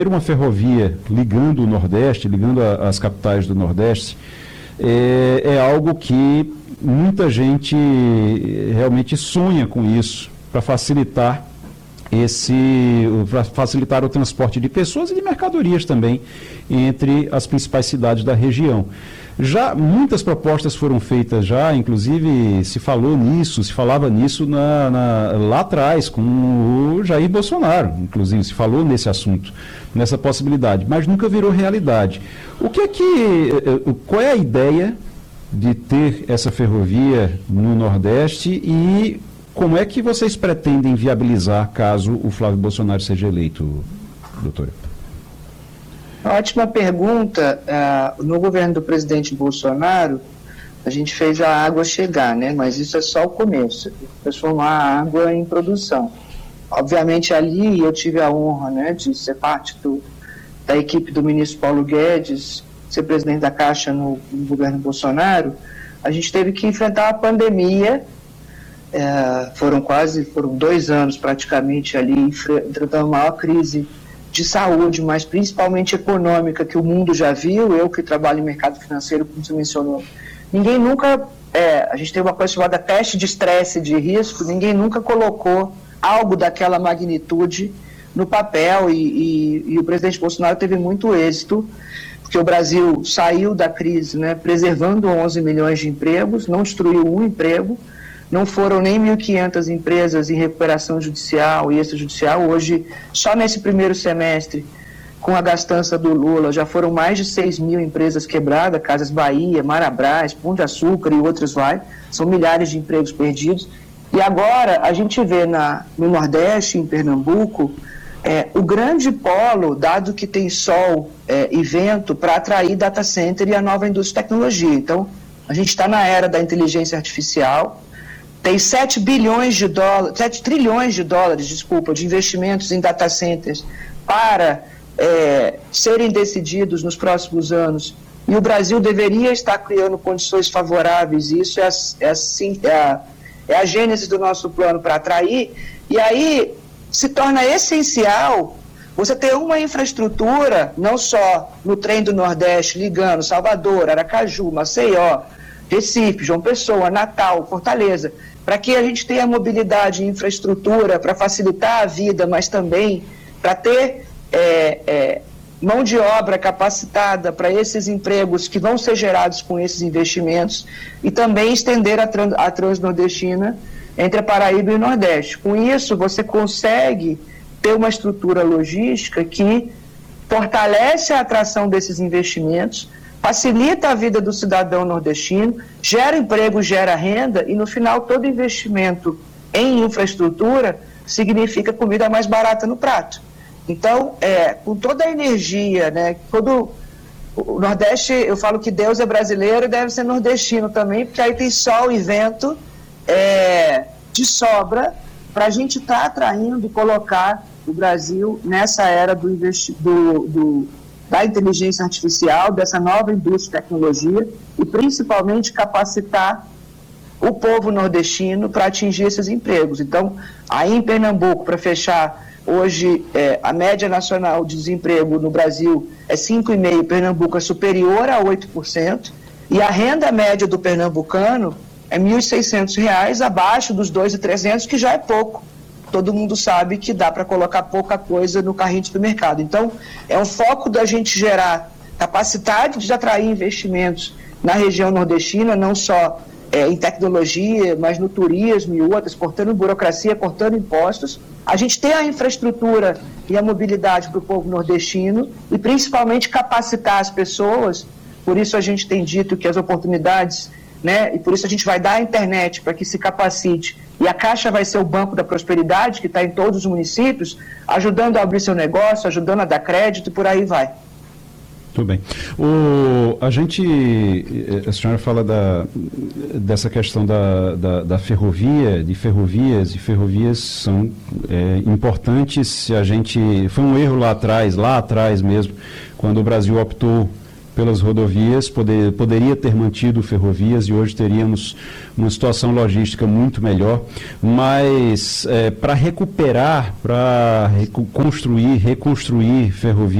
uma ferrovia ligando o Nordeste, ligando as capitais do Nordeste, é algo que muita gente realmente sonha com isso, para facilitar o transporte de pessoas e de mercadorias também entre as principais cidades da região. Já muitas propostas foram feitas já, inclusive se falava nisso lá atrás com o Jair Bolsonaro, inclusive se falou nesse assunto, nessa possibilidade, mas nunca virou realidade. Qual é a ideia de ter essa ferrovia no Nordeste e como é que vocês pretendem viabilizar caso o Flávio Bolsonaro seja eleito, doutora? Ótima pergunta. No governo do presidente Bolsonaro, a gente fez a água chegar, né? Mas isso é só o começo, transformar a água em produção. Obviamente, ali eu tive a honra, né, de ser parte da equipe do ministro Paulo Guedes, ser presidente da Caixa no governo Bolsonaro. A gente teve que enfrentar a pandemia. Foram 2 anos praticamente ali, enfrentando a maior crise de saúde, mas principalmente econômica, que o mundo já viu. Eu que trabalho em mercado financeiro, como você mencionou, ninguém nunca, a gente tem uma coisa chamada teste de estresse e de risco, ninguém nunca colocou algo daquela magnitude no papel e o presidente Bolsonaro teve muito êxito, porque o Brasil saiu da crise, né, preservando 11 milhões de empregos, não destruiu um emprego, não foram nem 1.500 empresas em recuperação judicial e extrajudicial. Hoje, só nesse primeiro semestre, com a gastança do Lula, já foram mais de 6.000 empresas quebradas, Casas Bahia, Marabras, Pão de Açúcar e outros são milhares de empregos perdidos. E agora a gente vê no Nordeste, em Pernambuco, o grande polo, dado que tem sol e vento, para atrair data center e a nova indústria de tecnologia. Então, a gente está na era da inteligência artificial. Tem 7 trilhões de dólares, de investimentos em data centers para serem decididos nos próximos anos. E o Brasil deveria estar criando condições favoráveis, e isso é a gênese do nosso plano para atrair. E aí se torna essencial você ter uma infraestrutura, não só no trem do Nordeste, ligando Salvador, Aracaju, Maceió, Recife, João Pessoa, Natal, Fortaleza, para que a gente tenha mobilidade e infraestrutura para facilitar a vida, mas também para ter mão de obra capacitada para esses empregos que vão ser gerados com esses investimentos e também estender a transnordestina entre a Paraíba e o Nordeste. Com isso, você consegue ter uma estrutura logística que fortalece a atração desses investimentos, facilita a vida do cidadão nordestino, gera emprego, gera renda e, no final, todo investimento em infraestrutura significa comida mais barata no prato. Então, com toda a energia, né, o Nordeste, eu falo que Deus é brasileiro e deve ser nordestino também, porque aí tem sol e vento de sobra para a gente estar atraindo e colocar o Brasil nessa era da inteligência artificial, dessa nova indústria de tecnologia e principalmente capacitar o povo nordestino para atingir esses empregos. Então, aí em Pernambuco, para fechar, hoje a média nacional de desemprego no Brasil é 5,5%, Pernambuco é superior a 8%, e a renda média do pernambucano é R$ 1.600, abaixo dos 2.300, que já é pouco. Todo mundo sabe que dá para colocar pouca coisa no carrinho de supermercado. Então, é um foco da gente gerar capacidade de atrair investimentos na região nordestina, não só em tecnologia, mas no turismo e outras, cortando burocracia, cortando impostos. A gente tem a infraestrutura e a mobilidade para o povo nordestino e, principalmente, capacitar as pessoas. Por isso, a gente tem dito que as oportunidades, né, e por isso a gente vai dar a internet para que se capacite. E a Caixa vai ser o banco da prosperidade, que está em todos os municípios, ajudando a abrir seu negócio, ajudando a dar crédito e por aí vai. Tudo bem. A senhora fala dessa questão da ferrovia, de ferrovias, e ferrovias são importantes. Foi um erro lá atrás mesmo, quando o Brasil optou pelas rodovias, poderia ter mantido ferrovias e hoje teríamos uma situação logística muito melhor, mas para recuperar, para reconstruir, reconstruir ferrovias,